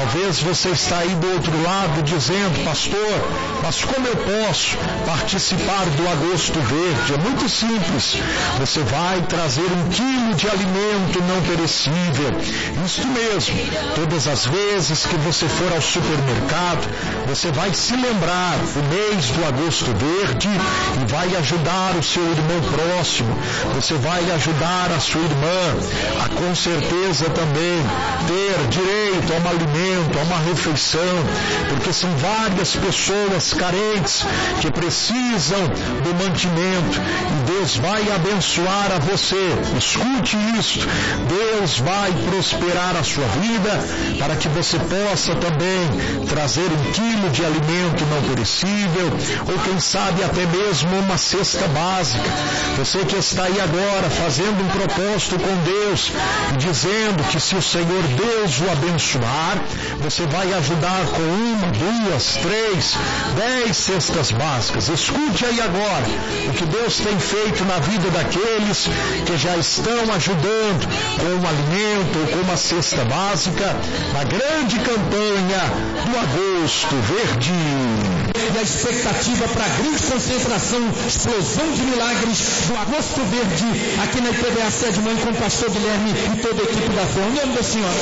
Talvez você está aí do outro lado dizendo: pastor, mas como eu posso participar do Agosto Verde? É muito simples. Você vai trazer 1 quilo de alimento não perecível. Isso mesmo. Todas as vezes que você for ao supermercado, você vai se lembrar do mês do Agosto Verde e vai ajudar o seu irmão próximo. Você vai ajudar a sua irmã a, com certeza, também ter direito a um alimento, a uma refeição, porque são várias pessoas carentes que precisam do mantimento, e Deus vai abençoar a você. Escute isso: Deus vai prosperar a sua vida para que você possa também trazer 1 quilo de alimento não perecível, ou quem sabe até mesmo uma cesta básica. Você que está aí agora fazendo um propósito com Deus e dizendo que se o Senhor Deus o abençoar, você vai ajudar com 1, 2, 3, 10 cestas básicas. Escute aí agora o que Deus tem feito na vida daqueles que já estão ajudando com um alimento ou com uma cesta básica na grande campanha do Agosto Verde. E a expectativa para a grande concentração, explosão de milagres do Agosto Verde, aqui na IPVA Sede Mãe, com o pastor Guilherme e toda a equipe da fé. O nome da senhora?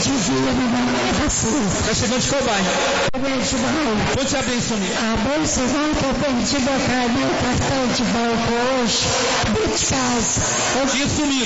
Está chegando de qual bairro? Conte a bênção. A bênção vai que eu perdi meu cartão de banco hoje, dentro de casa. Tinha sumido.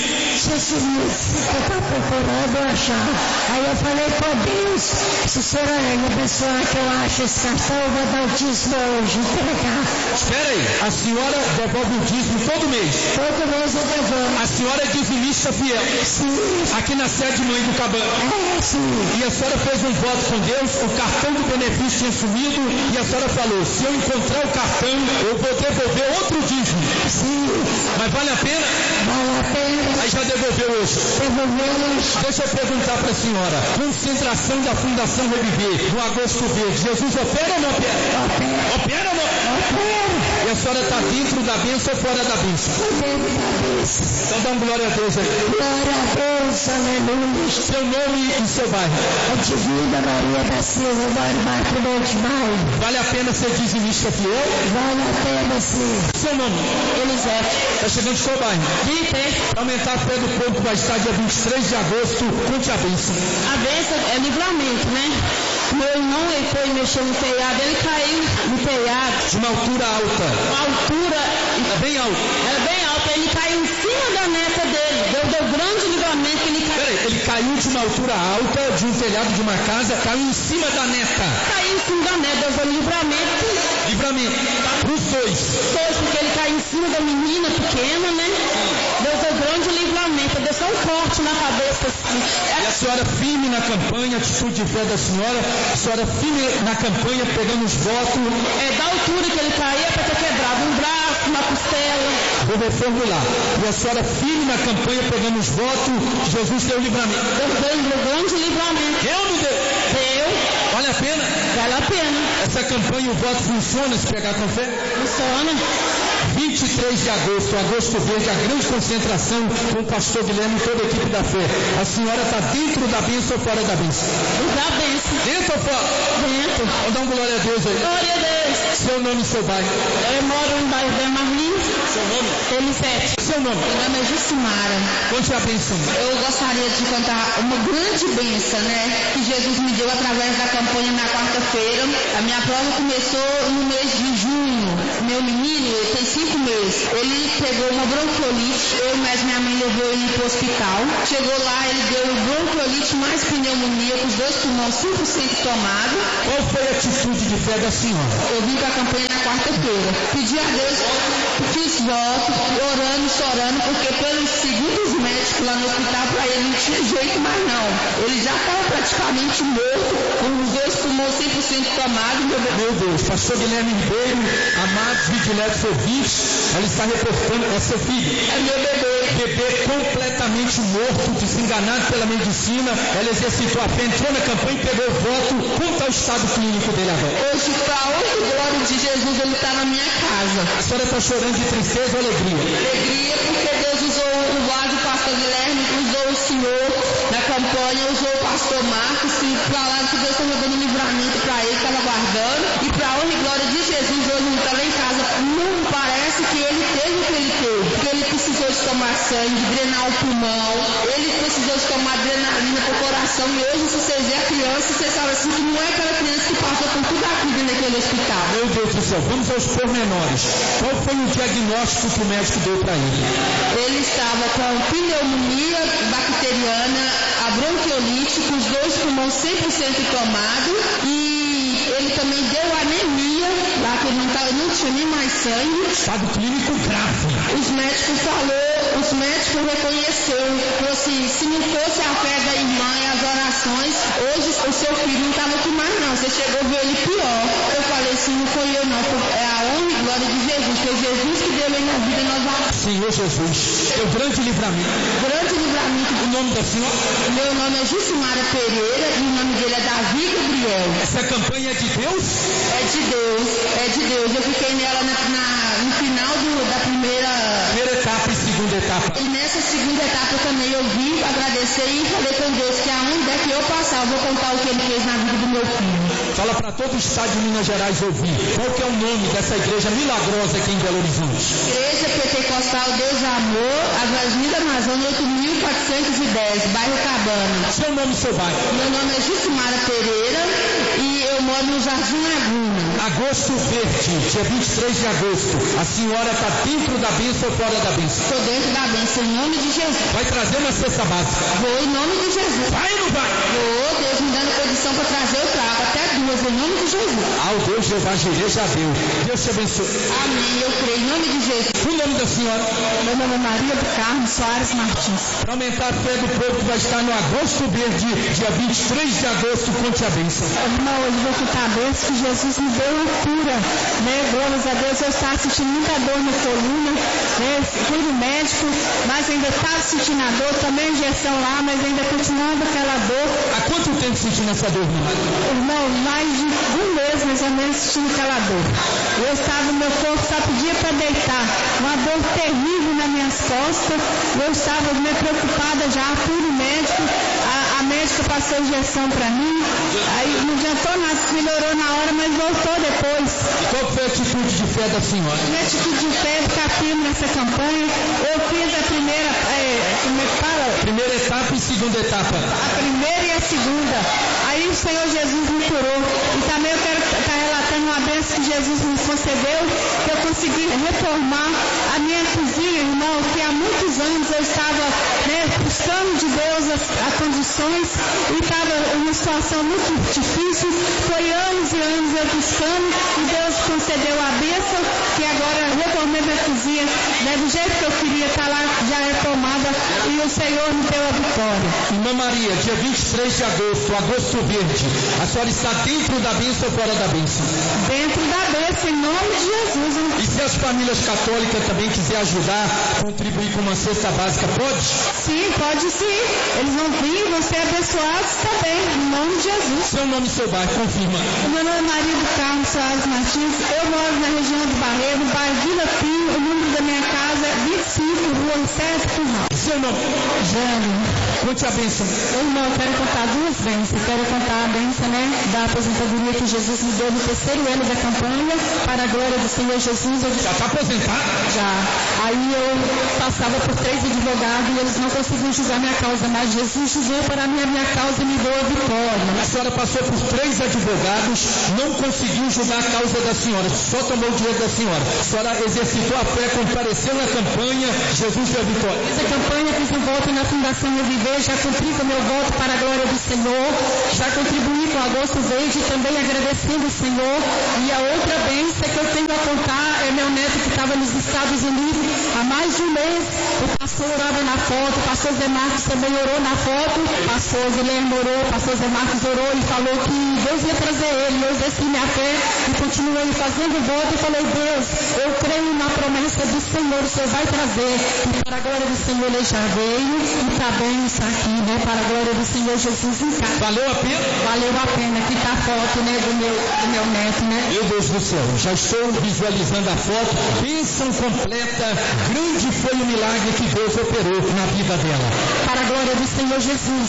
Eu estava procurando achar. Aí eu falei com Deus: se o senhor abençoar que eu acho esse cartão, eu vou dar o dízimo hoje, entregar. Espera aí, a senhora devolve o dízimo todo mês? Todo mês eu devolvo. A senhora é dizimista fiel? Sim. Aqui na sede Mãe do Cabana? Sim. E a senhora fez um voto com Deus, o cartão do benefício tinha sumido, e a senhora falou: se eu encontrar o cartão, eu vou devolver outro dízimo. Sim. Mas vale a pena? Vale a pena. Aí já devolveu hoje. Devolvemos. Deixa eu perguntar para a senhora: concentração da Fundação Reviver, no Agosto Verde, Jesus opera ou não opera? Opera ou não? Opera. E a senhora está dentro da bênção ou fora da bênção? Dentro da bênção. Então dá um glória a Deus aí. Glória a Deus, aleluia. Seu nome e seu bairro? A Divina Maria da Silva, moro no Marco de Maio. Vale a pena ser dizimista fiel? Vale a pena sim. Seu nome? Elisete. Está chegando de qual bairro? Para aumentar a fé do povo, vai estar dia 23 de agosto. Conte a bênção. A bênção é livramento, né? Meu irmão, ele foi mexer no telhado, ele caiu no telhado. De uma altura alta. Uma altura... Era bem alta. Era bem alta. Ele caiu em cima da neta dele. Deu grande livramento que ele caiu. Peraí, ele caiu de uma altura alta, de um telhado de uma casa, caiu em cima da neta. Caiu em cima da neta, deu livramento. Livramento. Para os dois. Porque ele caiu em cima da menina pequena, né? Deus deu grande livramento. Deu só um corte na cabeça. Assim. E a senhora firme na campanha, atitude de fé da senhora, a senhora firme na campanha, pegando os votos. Da altura que ele caía, para ter quebrado um braço, uma costela. Vou reformular. E a senhora firme na campanha, pegando os votos, Jesus deu livramento. Deus deu grande livramento. Deu ou não deu? Deu. Vale a pena? Vale a pena. Essa campanha, o voto funciona se pegar com fé? Funciona. 23 de agosto, Agosto Verde, a grande concentração com o pastor Guilherme e toda a equipe da fé. A senhora está dentro da bênção ou fora da bênção? Da bênção. Dentro ou fora? Dentro. Vamos dar um glória a Deus aí. Glória a Deus. Seu nome e seu bairro? Eu moro no bairro de Marlins. Seu nome? Elisete. Seu nome? Meu nome é Jucimara. Conte a bênção. Eu gostaria de contar uma grande bênção, né? Que Jesus me deu através da campanha na quarta-feira. A minha prova começou no mês de junho. Meu menino tem 5 meses. Ele pegou uma bronquiolite. Eu e minha mãe levou ele para o hospital. Chegou lá, ele deu bronquiolite mais pneumonia, com os 2 pulmões 100% tomados. Qual foi a atitude de fé da senhora? Eu vim para a campanha na quarta-feira. Pedi a Deus, fiz voto, orando, chorando, porque pelos segundos médicos lá no hospital, para ele não tinha jeito mais não. Ele já estava praticamente morto, com os 2 pulmões 100% tomados. Meu Deus, pastor Guilherme Ribeiro, amados vigilantes ouvintes, ela está reportando, é seu filho. É meu bebê. Bebê completamente morto, desenganado pela medicina. Ela exercitou a fé, entrou na campanha e pegou o voto. Como está o estado clínico dele agora? Hoje, para a glória de Jesus, ele está na minha casa. A senhora está chorando de tristeza ou alegria? Alegria, porque Deus usou o voz do pastor Guilherme, usou o Senhor na campanha, usou o pastor pastor Marcos, que falaram que Deus estava dando livramento para ele, estava guardando, e para a honra e glória de Jesus, hoje ele está lá em casa. Não parece que ele teve o que ele teve, porque ele precisou de tomar sangue, drenar o pulmão, ele precisou de tomar adrenalina para o coração, e hoje, se vocês verem a criança, vocês sabem assim que não é aquela criança que passou por tudo aquilo naquele hospital. Meu Deus do céu, vamos aos pormenores. Qual foi o diagnóstico que o médico deu para ele? Ele estava com pneumonia bacteriana, a bronquiolite, com os 2 pulmões 100% tomados, e ele também deu anemia, lá que ele não tinha nem mais sangue. Estado clínico grave. Os médicos reconheceram, falou assim, se não fosse a fé da irmã e as orações, hoje o seu filho não estava aqui mais não, você chegou a ver ele pior. Eu falei assim, não foi eu não, é a honra e glória de Jesus, foi Jesus que deu ele na vida nova. Senhor Jesus, teu grande livramento. Grande livramento. O nome da senhora? Meu nome é Jucimara Pereira e o nome dele é Davi Gabriel. Essa campanha é de Deus? É de Deus, é de Deus. Eu fiquei nela no final da primeira etapa e segunda etapa. E nessa segunda etapa também eu vim agradecer e falei com Deus que aonde é que eu passar, eu vou contar o que ele fez na vida do meu filho. Fala para todo o estado de Minas Gerais ouvir. Qual que é o nome dessa igreja milagrosa aqui em Belo Horizonte? Igreja Pentecostal Deus Amor, Avenida Amazônia 8410, bairro Cabana. Seu nome e seu bairro? Meu nome é Jucimara Pereira e eu moro no Jardim Laguna. Agosto Verde, dia 23 de agosto. A senhora está dentro da bênção ou fora da bênção? Estou dentro da bênção, em nome de Jesus. Vai trazer uma cesta básica? Vou, em nome de Jesus. Vai ou não vai? Vou, Deus me dando condição para trazer, eu trago até 2, em nome de Jesus. O Deus de Evangelho já deu. Deus te abençoe. Amém, eu creio, em nome de Jesus. O nome da senhora? Meu nome é Maria do Carmo Soares Martins. Para aumentar a fé do povo que vai estar no Agosto Verde, dia 23 de agosto, conte a bênção. Irmão, eu vou contar a bênção que Jesus me deu a cura, né? Glórias a Deus, eu estava sentindo muita dor na coluna, né? Fui no médico, mas ainda estava sentindo a dor, tomei injeção lá, mas ainda continuando aquela dor. Há quanto tempo sentindo essa dor, irmão? Irmão, mais de 1 mês mais ou menos sentindo aquela dor. Eu estava, meu corpo só pedia para deitar, uma dor terrível nas minhas costas, eu estava meio preocupada já, fui no médico, a médica passou injeção para mim, aí não adiantou nada, melhorou na hora, mas voltou depois. E qual foi a atitude de fé da senhora? Minha atitude de fé, ficar firme nessa campanha, eu fiz a primeira, como é que fala? Primeira etapa e segunda etapa. A primeira e a segunda. Aí o Senhor Jesus me curou. E também eu quero estar relatando uma bênção que Jesus me concedeu, que eu consegui reformar a minha cozinha, irmão, que há muitos anos eu estava buscando de Deus as condições e estava em uma situação muito difícil. Foi anos e anos eu buscando e Deus concedeu a bênção, que agora eu reformei minha cozinha, do jeito que eu queria, estar lá já reformada, e o Senhor me deu a vitória. Irmã Maria, dia 23 de agosto, Agosto Verde, a senhora está dentro da bênção ou fora da bênção? Dentro da bênção, em nome de Jesus. E se as famílias católicas também quiserem ajudar, contribuir com uma cesta básica, pode? Sim, pode sim. Eles vão vir, vão ser abençoados também, em nome de Jesus. Seu nome e seu bairro, confirma. Meu nome é Maria do Carmo Soares Martins, eu moro na região do Barreiro, no bairro Vila Pinho, o número da minha casa é 25, rua Sérgio Curral. Seu nome? Jânio. Conte a bênção. Irmão, eu quero contar 2 bênçãos. Quero contar a bênção, da aposentadoria que Jesus me deu no 3º ano da campanha, para a glória do Senhor Jesus. Já está aposentado? Já. Aí eu passava por 3 advogados e eles não conseguiam julgar minha causa, mas Jesus julgou para mim a minha causa e me deu a vitória. A senhora passou por 3 advogados, não conseguiu julgar a causa da senhora, só tomou o dinheiro da senhora. A senhora exercitou a fé, compareceu na campanha, Jesus deu a vitória. Essa campanha fiz um voto na Fundação Reviver, já cumpri com o meu voto para a glória do Senhor, já contribuí com o Agosto Verde, também agradecendo o Senhor. E a outra bênção que eu tenho a contar é meu neto que estava nos Estados Unidos há mais de 1 mês. O pastor orava na foto, o pastor Zé Marcos também orou na foto, o pastor Guilherme orou, o pastor Zé Marcos orou e falou que Deus ia trazer ele. Eu exerci minha fé e continuei fazendo o voto e falei, Deus, eu creio na promessa do Senhor, o Senhor vai trazer. E para a glória do Senhor ele já veio e está bem isso aqui, para a glória do Senhor Jesus em casa. Valeu a pena? Valeu a pena, aqui está a foto, do meu neto, Meu Deus do céu, já estou visualizando a foto, bênção completa, grande foi o milagre que Deus operou na vida dela. Para a glória do Senhor Jesus. E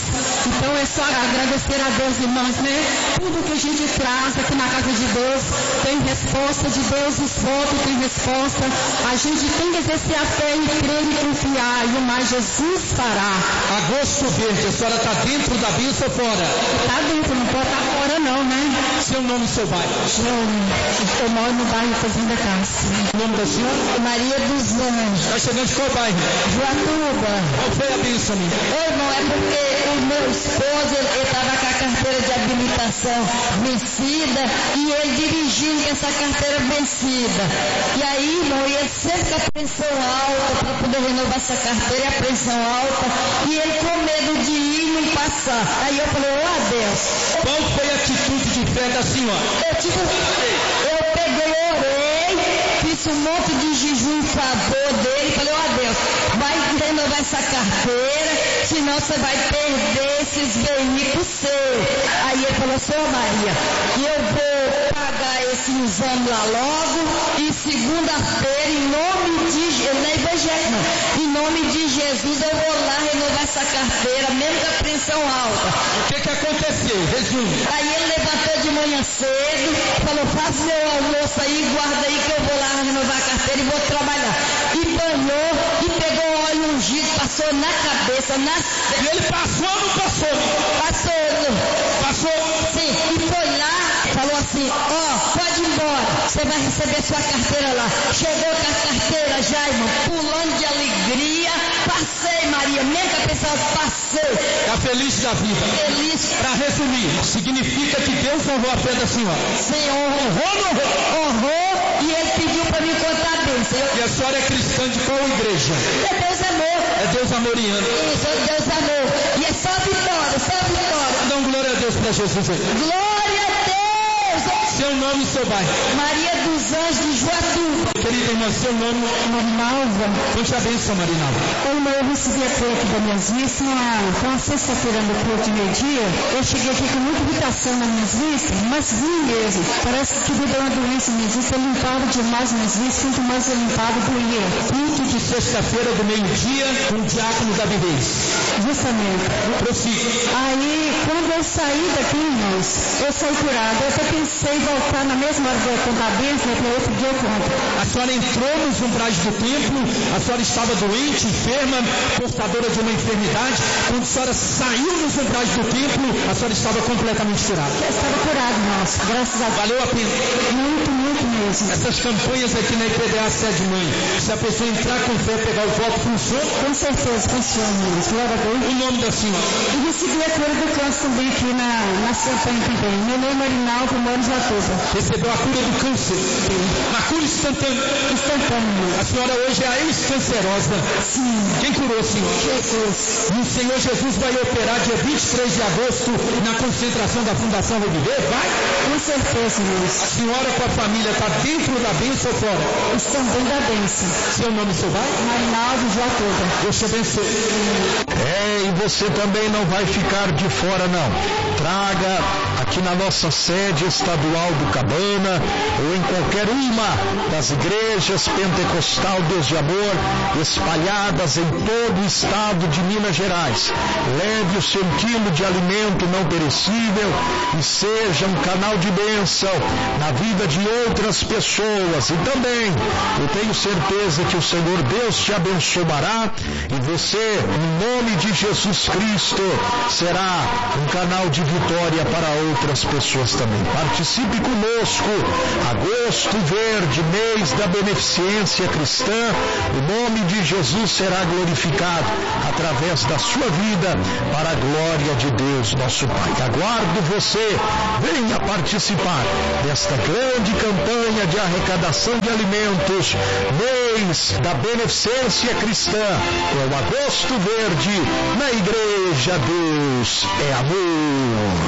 Então é só agradecer a Deus, irmãs, né? Tudo que a gente traz aqui na casa de Deus tem resposta de Deus, os votos tem resposta. A gente tem que exercer a fé e crer e confiar, e o mais Jesus fará. Agosto Verde, a senhora está dentro da bênção ou fora? Está dentro, não pode estar fora não, né? Seu nome e seu bairro? Eu moro no bairro Fazenda Cássia. O nome da senhora? Maria dos Anjos. Está chegando de qual bairro? Joatuba. Qual foi a bênção, minha? Ô, irmão, é porque o meu esposo, ele estava com a carteira de habilitação vencida e ele dirigindo com essa carteira vencida. E aí, irmão, ele sempre com a pressão alta para poder renovar essa carteira, e a pressão alta, e ele com medo de ir e não passar. Aí eu falei, ó Deus. Qual foi a atitude de fé da senhora? Eu peguei, orei, fiz um monte de jejum em favor dele, falei, ó Deus, vai renovar essa carteira, senão você vai perder esses veículos seus. Aí ele falou, senhor Maria, eu vou pagar esse exame lá logo, e segunda-feira, em nome de Jesus, não é evangélico não, em nome de Jesus eu vou lá renovar essa carteira, mesmo com a pressão alta. O que aconteceu? Resume. Aí ele levantou de manhã cedo, falou, faz meu almoço aí, guarda aí que eu vou lá renovar a carteira e vou trabalhar. E banhou, e pegou óleo ungido, passou na cabeça, E ele passou ou não passou? Passou? Sim, e foi lá, falou assim, pode ir embora, você vai receber sua carteira lá. Chegou com a carteira já, irmão, pulando de alegria, passei, Maria, mesmo que a pessoa passei. Está feliz da vida? Feliz. Para resumir, significa que Deus honrou a fé da senhora? Sim, honrou, e ele pediu para me contar a bênção. E a senhora é cristã de qual igreja? É Deus Amor. É Deus Amoriano. Isso, é Deus Amor. E é só vitória, só vitória. Dá um glória a Deus para Jesus aí. Glória a Deus. Seu nome e seu bairro? Maria dos Anjos de Joatuba. Querida irmã, seu nome? Marinalva. Conte a bênção, Marinalva. Eu recebi a cura aqui das minhas vistas, foi uma sexta-feira no culto de meio-dia. Eu cheguei aqui com muita irritação nas minhas vistas, mas vi mesmo. Parece que me deu uma doença nas minhas vistas. Eu limpava demais as minhas vistas, quanto mais eu limpava, doía. Culto de sexta-feira do meio-dia com o diácono da Vivez. Justamente. Prossiga. Aí, quando eu saí daqui, irmãos, eu saí curada. Eu até pensei em voltar na mesma hora de eu contar a bênção, para outro dia eu conto. A senhora entrou nos umbrais do templo, a senhora estava doente, enferma, portadora de uma enfermidade. Quando a senhora saiu nos umbrais do templo, a senhora estava completamente curada. Eu estava curado, irmãos, graças a Deus. Valeu a pena? Muito mesmo. Essas campanhas aqui na IPVA Sede Mãe, se a pessoa entrar com fé, pegar o voto, funciona? Com certeza, funciona, irmãos. Glória a Deus. O nome da senhora? E recebi a cura do câncer também aqui na campanha também. Meu nome é Marinalva, moro em Joatuba. Recebeu a cura do câncer? Sim. Uma cura instantânea? Instantânea. A senhora hoje é a ex-cancerosa? Sim. Quem curou a senhora? Jesus. E o Senhor Jesus vai operar dia 23 de agosto na concentração da Fundação Reviver? Vai? Com certeza, irmãos. A senhora com a família está dentro da bênção ou fora? Estão dentro da bênção. Seu nome, seu vai? Marinalva, Joatuba. Deus te abençoe. E você também não vai ficar de fora, não. Traga aqui na nossa sede estadual do Cabana ou em qualquer uma das igrejas pentecostal Deus de Amor espalhadas em todo o estado de Minas Gerais. Leve o seu quilo de alimento não perecível e seja um canal de bênção na vida de outras pessoas. E também eu tenho certeza que o Senhor Deus te abençoará e você, em nome de Jesus Cristo, será um canal de vitória para outras pessoas também. Participe conosco. Agosto Verde, mês da beneficência cristã. O nome de Jesus será glorificado através da sua vida para a glória de Deus, nosso Pai. Aguardo você. Venha participar desta grande campanha de arrecadação de alimentos, mês da beneficência cristã, com o Agosto Verde, na Igreja Deus é Amor.